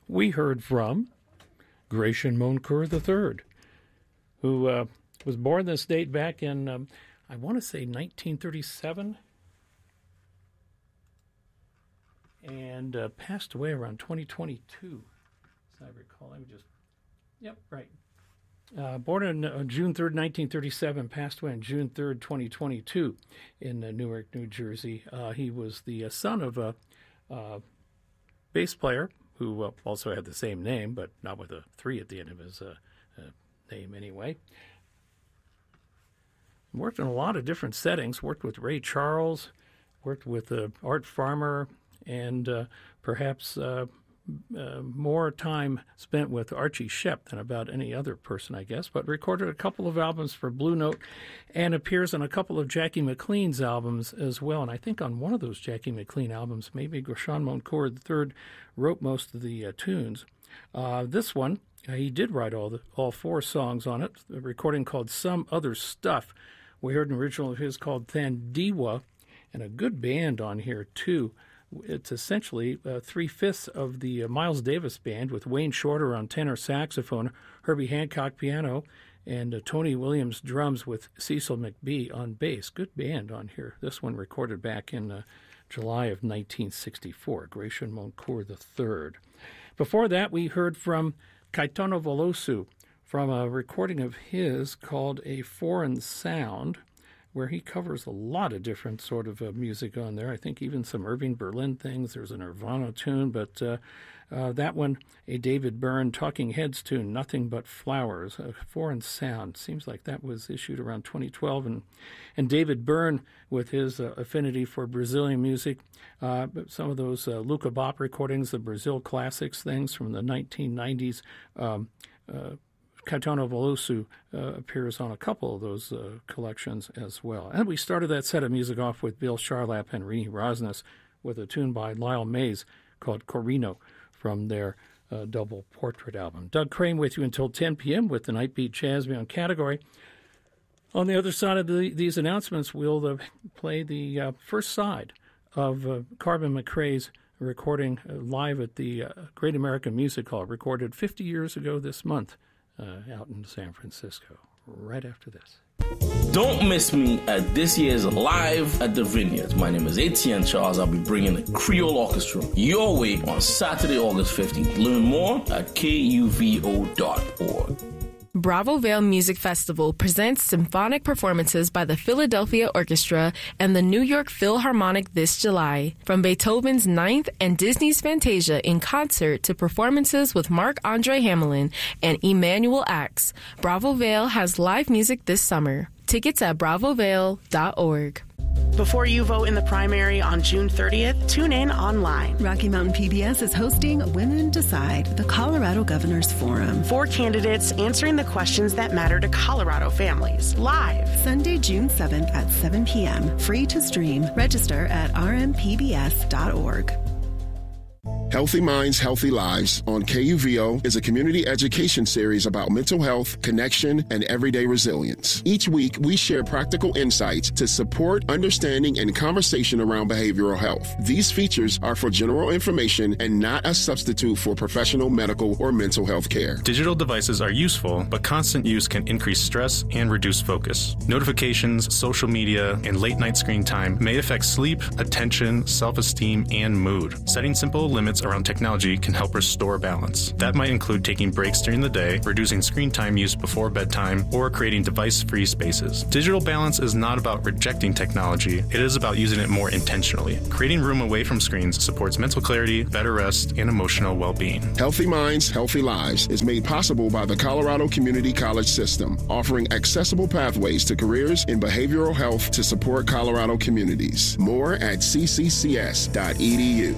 we heard from Gratian Moncur III, who was born this date back in, I want to say 1937, and passed away around 2022, as I recall. Let me just, yep, right. Born on June 3rd, 1937, passed away on June 3rd, 2022 in Newark, New Jersey. He was the son of a bass player who also had the same name, but not with a 3 at the end of his name anyway. Worked in a lot of different settings, worked with Ray Charles, worked with Art Farmer, and perhaps more time spent with Archie Shepp than about any other person, I guess, but recorded a couple of albums for Blue Note and appears on a couple of Jackie McLean's albums as well. And I think on one of those Jackie McLean albums, maybe Gratian Moncur III wrote most of the tunes. This one, he did write all 4 songs on it, a recording called Some Other Stuff. We heard an original of his called Thandiwa, and a good band on here, too. It's essentially 3/5 of the Miles Davis Band with Wayne Shorter on tenor saxophone, Herbie Hancock piano, and Tony Williams drums with Cecil McBee on bass. Good band on here. This one recorded back in July of 1964, Gratian Moncur III. Before that, we heard from Caetano Veloso from a recording of his called A Foreign Sound, where he covers a lot of different sort of music on there. I think even some Irving Berlin things. There's a Nirvana tune, but that one, a David Byrne Talking Heads tune, Nothing But Flowers, A Foreign Sound. Seems like that was issued around 2012. And David Byrne, with his affinity for Brazilian music, some of those Luca Bop recordings, the Brazil Classics things from the 1990s, Caetano Veloso appears on a couple of those collections as well. And we started that set of music off with Bill Charlap and Rini Rosnes with a tune by Lyle Mays called Corino from their double portrait album. Doug Crane with you until 10 p.m. with the Nightbeat Jazz Band category. On the other side of these announcements, we'll play the first side of Carmen McRae's recording live at the Great American Music Hall, recorded 50 years ago this month. Out in San Francisco, right after this. Don't miss me at this year's Live at the Vineyard. My name is Etienne Charles. I'll be bringing the Creole Orchestra your way on Saturday, August 15th. Learn more at kuvo.org. Bravo Vale Music Festival presents symphonic performances by the Philadelphia Orchestra and the New York Philharmonic this July. From Beethoven's Ninth and Disney's Fantasia in concert to performances with Marc-Andre Hamelin and Emanuel Ax, Bravo Vale has live music this summer. Tickets at bravovale.org. Before you vote in the primary on June 30th, tune in online. Rocky Mountain PBS is hosting Women Decide, the Colorado Governors Forum. 4 candidates answering the questions that matter to Colorado families. Live. Sunday, June 7th at 7 p.m. Free to stream. Register at rmpbs.org. Healthy Minds, Healthy Lives on KUVO is a community education series about mental health, connection, and everyday resilience. Each week, we share practical insights to support understanding and conversation around behavioral health. These features are for general information and not a substitute for professional medical or mental health care. Digital devices are useful, but constant use can increase stress and reduce focus. Notifications, social media, and late-night screen time may affect sleep, attention, self-esteem, and mood. Setting simple limits around technology can help restore balance. That might include taking breaks during the day, reducing screen time use before bedtime, or creating device-free spaces. Digital balance is not about rejecting technology. It is about using it more intentionally. Creating room away from screens supports mental clarity, better rest, and emotional well-being. Healthy Minds, Healthy Lives is made possible by the Colorado Community College System, offering accessible pathways to careers in behavioral health to support Colorado communities. More at cccs.edu.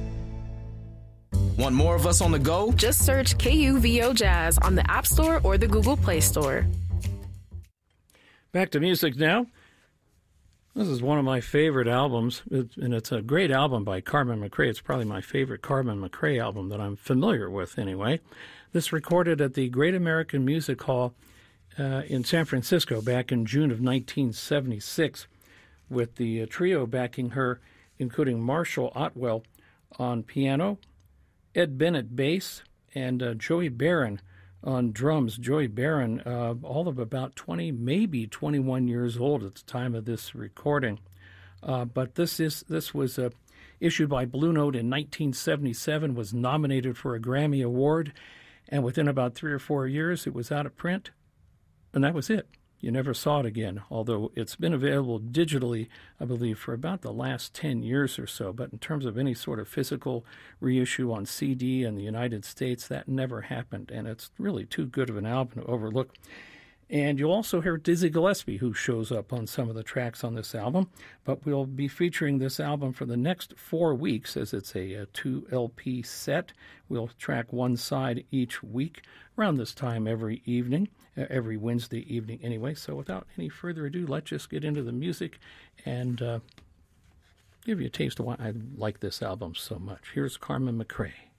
Want more of us on the go? Just search KUVO Jazz on the App Store or the Google Play Store. Back to music now. This is one of my favorite albums, and it's a great album by Carmen McRae. It's probably my favorite Carmen McRae album that I'm familiar with anyway. This recorded at the Great American Music Hall in San Francisco back in June of 1976 with the trio backing her, including Marshall Otwell on piano, Ed Bennett bass, and Joey Barron on drums. Joey Barron, all of about 20, maybe 21 years old at the time of this recording. But this was issued by Blue Note in 1977, was nominated for a Grammy Award, and within about 3 or 4 years, it was out of print, and that was it. You never saw it again, although it's been available digitally, I believe, for about the last 10 years or so. But in terms of any sort of physical reissue on CD in the United States, that never happened, and it's really too good of an album to overlook. And you'll also hear Dizzy Gillespie, who shows up on some of the tracks on this album. But we'll be featuring this album for the next 4 weeks, as it's a 2 LP set. We'll track one side each week, around this time every evening, every Wednesday evening anyway. So without any further ado, let's just get into the music and give you a taste of why I like this album so much. Here's Carmen McRae.